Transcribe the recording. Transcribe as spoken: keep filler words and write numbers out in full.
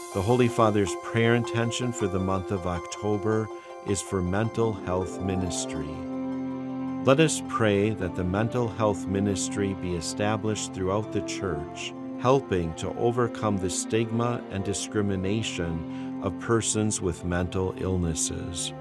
The Holy Father's prayer intention for the month of October is for mental health ministry. Let us pray that the mental health ministry be established throughout the Church, helping to overcome the stigma and discrimination of persons with mental illnesses.